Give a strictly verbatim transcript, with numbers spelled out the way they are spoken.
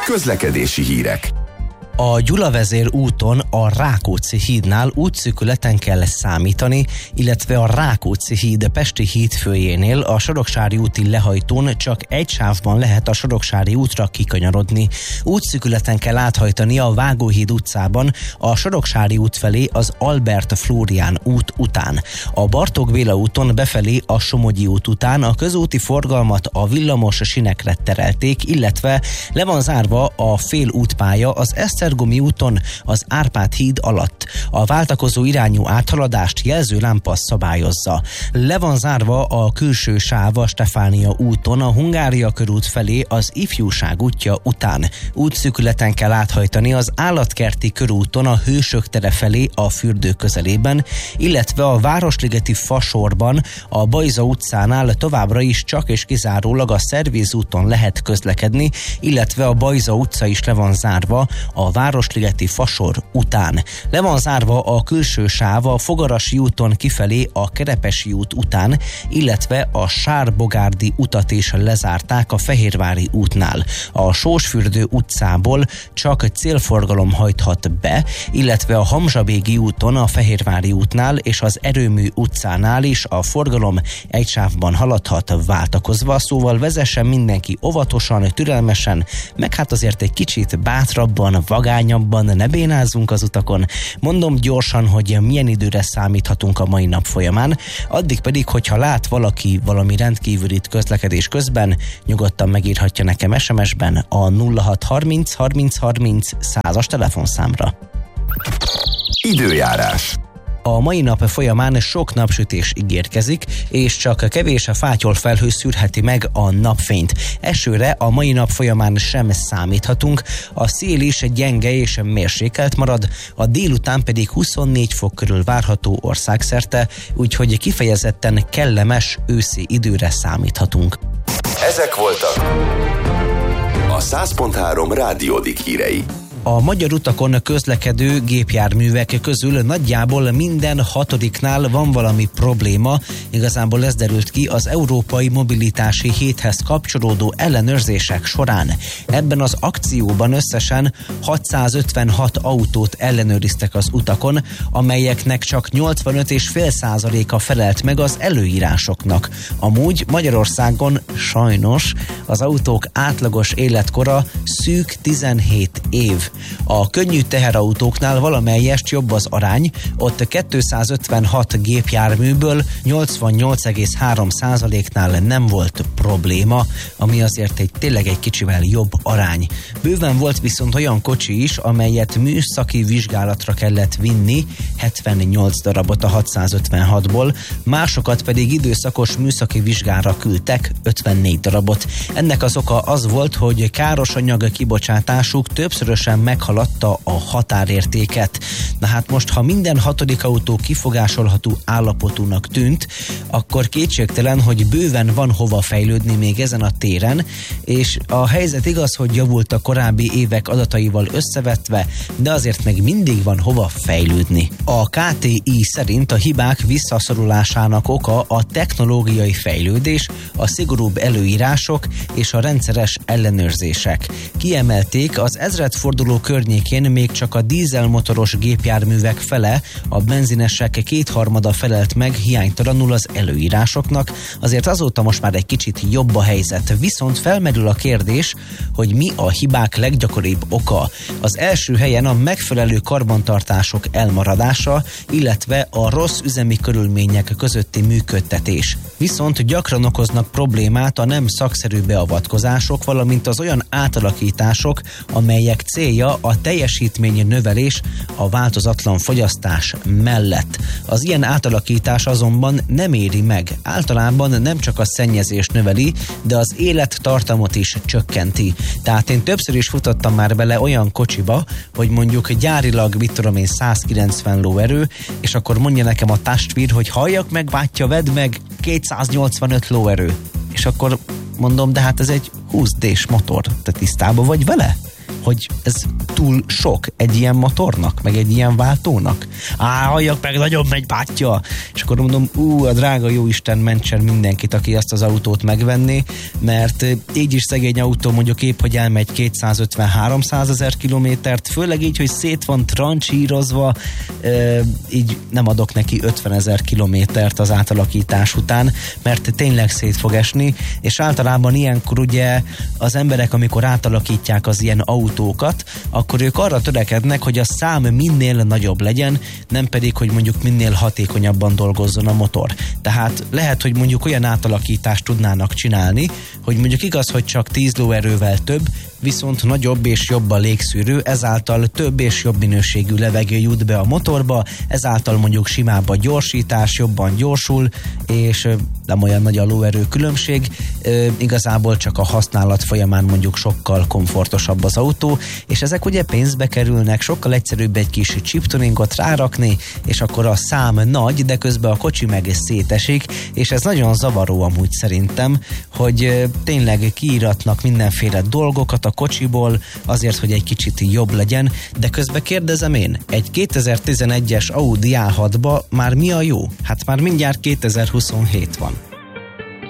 Közlekedési hírek. A Gyulavezér úton a Rákóczi hídnál útszűkületen kell számítani, illetve a Rákóczi híd Pesti hídfőjénél a Soroksári úti lehajtón csak egy sávban lehet a Soroksári útra kikanyarodni. Útszűkületen kell áthajtani a Vágóhíd utcában a Soroksári út felé az Albert Flórián út után. A Bartók Béla úton befelé a Somogyi út után a közúti forgalmat a villamos sinekre terelték, illetve le van zárva a fél útpálya az Esztergomi úton az Árpád híd alatt. A váltakozó irányú áthaladást jelzőlámpa szabályozza. Le van zárva a külső sáv a Stefánia úton a Hungária körút felé az Ifjúság útja után. Útszűkületen kell áthajtani az Állatkerti körúton a Hősök tere felé a fürdő közelében, illetve a Városligeti fasorban a Bajza utcánál továbbra is csak és kizárólag a Szerviz úton lehet közlekedni, illetve a Bajza utca is le van zárva a Városligeti fasor után. Le van zárva a külső sáv a Fogarasi úton kifelé a Kerepesi út után, illetve a Sárbogárdi utat is lezárták a Fehérvári útnál. A Sósfürdő utcából csak célforgalom hajthat be, illetve a Hamzsabégi úton a Fehérvári útnál és az Erőmű utcánál is a forgalom egy sávban haladhat váltakozva, szóval vezessen mindenki óvatosan, türelmesen, meg hát azért egy kicsit bátrabban, vagányabban, ne bénázzunk az utakon. Mondom gyorsan, hogy milyen időre számíthatunk a mai nap folyamán, addig pedig, hogyha lát valaki valami rendkívülit közlekedés közben, nyugodtan megírhatja nekem es em es-ben a nulla hat harminc harminc harminc százas telefonszámra. Időjárás. A mai nap folyamán sok napsütés ígérkezik, és csak kevés a fátyol felhő szűrheti meg a napfényt. Esőre a mai nap folyamán sem számíthatunk, a szél is gyenge és mérsékelt marad, a délután pedig huszonnégy fok körül várható országszerte, úgyhogy kifejezetten kellemes őszi időre számíthatunk. Ezek voltak a száz pont három Rádiódik hírei. A magyar utakon közlekedő gépjárművek közül nagyjából minden hatodiknál van valami probléma. Igazából ez derült ki az Európai Mobilitási Héthez kapcsolódó ellenőrzések során. Ebben az akcióban összesen hatszázötvenhat autót ellenőriztek az utakon, amelyeknek csak nyolcvanöt egész öt százaléka felelt meg az előírásoknak. Amúgy Magyarországon sajnos az autók átlagos életkora szűk tizenhét év. A könnyű teherautóknál valamelyest jobb az arány, ott kétszázötvenhat gépjárműből nyolcvannyolc egész három százaléknál nem volt probléma, ami azért egy tényleg egy kicsivel jobb arány. Bőven volt viszont olyan kocsi is, amelyet műszaki vizsgálatra kellett vinni, hetvennyolc darabot a hatszázötvenhatból, másokat pedig időszakos műszaki vizsgára küldtek, ötvennégy darabot. Ennek az oka az volt, hogy káros anyag kibocsátásuk többszörösen meghaladta a határértéket. Na hát most, ha minden hatodik autó kifogásolható állapotúnak tűnt, akkor kétségtelen, hogy bőven van hova fejlődni még ezen a téren, és a helyzet igaz, hogy javult a korábbi évek adataival összevetve, de azért még mindig van hova fejlődni. A ká té i szerint a hibák visszaszorulásának oka a technológiai fejlődés, a szigorúbb előírások és a rendszeres ellenőrzések. Kiemelték, az ezredforduló környékén még csak a dízelmotoros gépjárművek fele, a benzinesek kétharmada felelt meg hiánytalanul az előírásoknak, azért azóta most már egy kicsit jobb a helyzet. Viszont felmerül a kérdés, hogy mi a hibák leggyakoribb oka. Az első helyen a megfelelő karbantartások elmaradása, illetve a rossz üzemi körülmények közötti működtetés. Viszont gyakran okoznak problémát a nem szakszerű beavatkozások, valamint az olyan átalakítások, amelyek célja a teljesítmény növelés a változatlan fogyasztás mellett. Az ilyen átalakítás azonban nem éri meg. Általában nem csak a szennyezést növeli, de az élettartamot is csökkenti. Tehát én többször is futottam már bele olyan kocsiba, hogy mondjuk gyárilag, mit tudom én, százkilencven lóerő, és akkor mondja nekem a testvér, hogy halljak meg, bátyja, vedd meg, kétszáznyolcvanöt lóerő. És akkor mondom, de hát ez egy húsz dés motor, te tisztában vagy vele? hogy ez túl sok egy ilyen motornak, meg egy ilyen váltónak. Á, halljak meg, nagyon megy, bátya! És akkor mondom, ú, a drága jóisten mentsen mindenkit, aki azt az autót megvenné, mert így is szegény autó mondjuk épp, hogy elmegy kétszázötven-háromszázezer kilométert, főleg így, hogy szét van trancsírozva, e, így nem adok neki ötvenezer kilométert az átalakítás után, mert tényleg szét fog esni, és általában ilyenkor ugye az emberek, amikor átalakítják az ilyen autókat, akkor ők arra törekednek, hogy a szám minél nagyobb legyen, nem pedig, hogy mondjuk minél hatékonyabban dolgozzon a motor. Tehát lehet, hogy mondjuk olyan átalakítást tudnának csinálni, hogy mondjuk igaz, hogy csak tíz lóerővel több, viszont nagyobb és jobb a légszűrő, ezáltal több és jobb minőségű levegő jut be a motorba, ezáltal mondjuk simább a gyorsítás, jobban gyorsul, és nem olyan nagy a lóerő különbség, e, igazából csak a használat folyamán mondjuk sokkal komfortosabb az autó, és ezek ugye pénzbe kerülnek, sokkal egyszerűbb egy kis chiptuningot rárakni, és akkor a szám nagy, de közben a kocsi meg szétesik, és ez nagyon zavaró amúgy szerintem, hogy e, tényleg kiíratnak mindenféle dolgokat a kocsiból, azért, hogy egy kicsit jobb legyen, de közben kérdezem én, egy kétezer-tizenegyes Audi á hatba már mi a jó? Hát már mindjárt kétezer-huszonhét van.